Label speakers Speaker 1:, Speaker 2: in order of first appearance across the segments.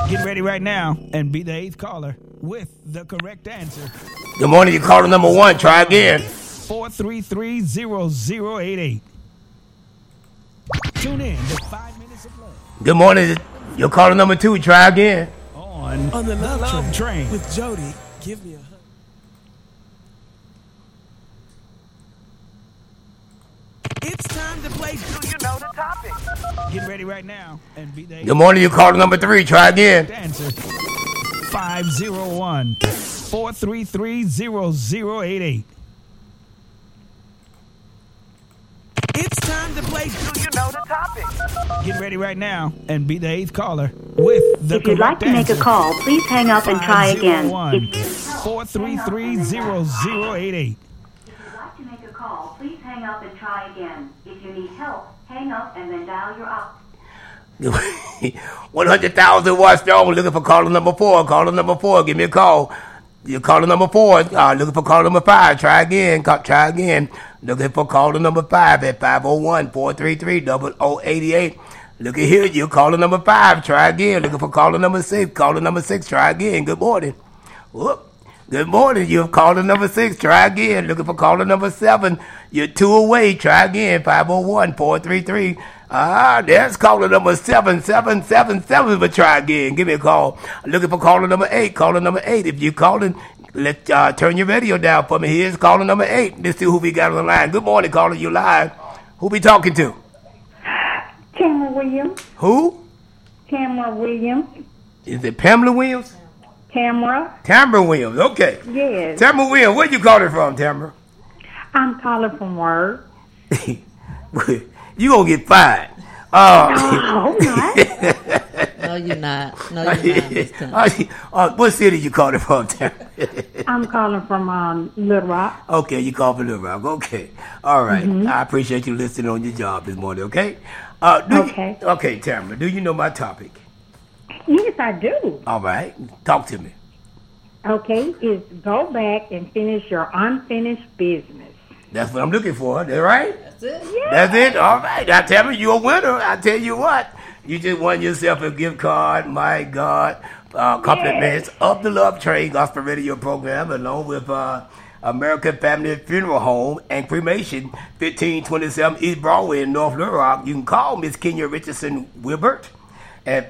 Speaker 1: Get ready right now and be the 8th caller with the correct answer.
Speaker 2: Good morning, you caller number 1. Try again.
Speaker 1: 433-0088. Tune in to 5 Minutes of Love.
Speaker 2: Good morning, your caller number 2. Try again.
Speaker 1: On
Speaker 3: the Love
Speaker 1: Train
Speaker 3: with Jody. Give me a hug. It's time to play Do You Know the Topic?
Speaker 1: Get ready right now and be the 8th
Speaker 2: Good morning, you caller number 3. Try again.
Speaker 1: answer. 501-433-0088.
Speaker 3: It's time to play Do You Know the Topic?
Speaker 1: Get ready right now and be the 8th caller with the
Speaker 4: If you'd like to make a call, please hang up and try again.
Speaker 1: 433-0088.
Speaker 4: If you'd like to make a call, please hang up and try again. If you need help, hang up and then dial your op.
Speaker 2: 100,000 watched on. Looking for caller number 4. Caller number 4, give me a call. You're caller number 4. Looking for caller number 5. Try again. Try again. Looking for caller number 5 at 501-433-0088. Look at here. You're caller number 5. Try again. Looking for caller number 6. Caller number 6. Try again. Good morning. Whoop. Good morning. You're caller number 6. Try again. Looking for caller number 7. You're 2 away. Try again. 501-433. There's caller number 7777. But try again. Give me a call. Looking for caller number 8. Caller number 8. If you're calling, let's turn your radio down for me. Here's caller number 8. Let's see who we got on the line. Good morning, caller. You live. Who we talking to?
Speaker 5: Tamara Williams.
Speaker 2: Who?
Speaker 5: Tamara Williams.
Speaker 2: Is it Pamela Williams?
Speaker 5: Tamara.
Speaker 2: Tamara Williams. Okay.
Speaker 5: Yes.
Speaker 2: Tamara Williams. Where you calling from, Tamara?
Speaker 5: I'm calling from work.
Speaker 2: You gonna get fired.
Speaker 5: No, not.
Speaker 6: No, you're not. No, you're not. Miss Tamara.
Speaker 2: What city you calling from, Tamara?
Speaker 5: I'm calling from Little Rock.
Speaker 2: Okay, you call from Little Rock. Okay. All right. I appreciate you listening on your job this morning, okay?
Speaker 5: Okay.
Speaker 2: Okay, Tamara, do you know my topic?
Speaker 5: Yes, I do.
Speaker 2: All right. Talk to me.
Speaker 5: Okay, it's go back and finish your unfinished business.
Speaker 2: That's what I'm looking for. That's right?
Speaker 6: That's it.
Speaker 5: Yeah.
Speaker 2: That's it? All right. Now, Tamara, you're a winner. I tell you what. You just won yourself a gift card. My God. Compliments of the Love Train Gospel Radio Program, along with American Family Funeral Home and Cremation, 1527 East Broadway in North Little Rock. You can call Miss Kenya Richardson Wilbert at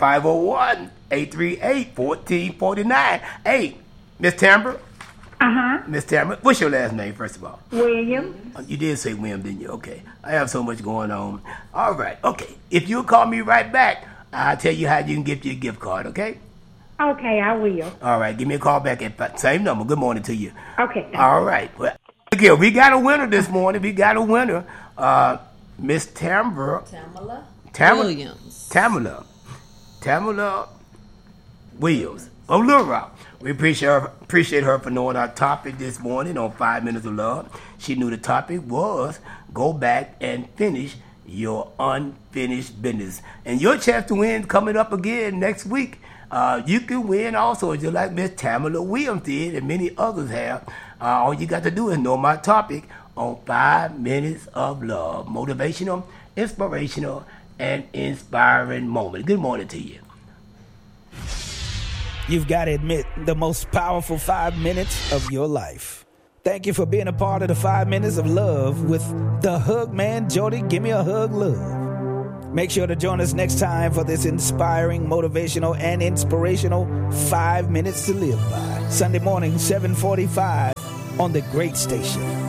Speaker 2: 501-838-1449. Hey, Miss Tamara. Miss Tamara, what's your last name, first of all?
Speaker 5: Williams.
Speaker 2: You did say William, didn't you? Okay. I have so much going on. All right. Okay. If you'll call me right back, I'll tell you how you can get your gift card, okay?
Speaker 5: Okay, I will.
Speaker 2: All right. Give me a call back at the same number. Good morning to you.
Speaker 5: Okay.
Speaker 2: All right. Well, look here. We got a winner this morning. We got a winner. Miss Tamara.
Speaker 6: Williams.
Speaker 2: Tamara Williams of Little Rock. We appreciate her for knowing our topic this morning on 5 Minutes of Love. She knew the topic was go back and finish your unfinished business. And your chance to win coming up again next week. You can win also, just like Miss Tamara Williams did and many others have. All you got to do is know my topic on 5 Minutes of Love. Motivational, inspirational, and inspiring moment. Good morning to you.
Speaker 1: You've got to admit, the most powerful 5 minutes of your life. Thank you for being a part of the 5 Minutes of Love with the Hug Man, Jody. Give me a hug, love. Make sure to join us next time for this inspiring, motivational, and inspirational 5 Minutes to Live By. Sunday morning, 7:45 on the Great Station.